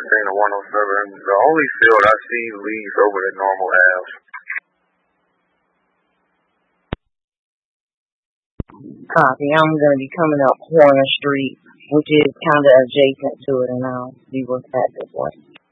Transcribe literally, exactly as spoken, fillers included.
seventeen or one oh seven. The only field I see leads over the normal half. Copy. I'm going to be coming up Corner Street, which is kind of adjacent to it, and I'll see what's at this way.